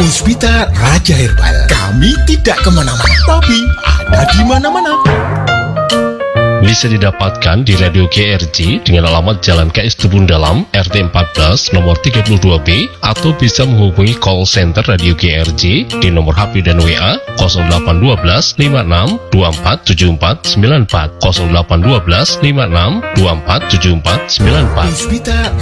Puspita Raja Herbal. Kami tidak kemana-mana, tapi ada di mana-mana. Bisa didapatkan di Radio GRJ dengan alamat Jalan KS Tebun Dalam, RT 14, nomor 32B, atau bisa menghubungi call center Radio GRJ di nomor HP dan WA 0812 56 24 74 94 0812 56 24 74 94. Puspita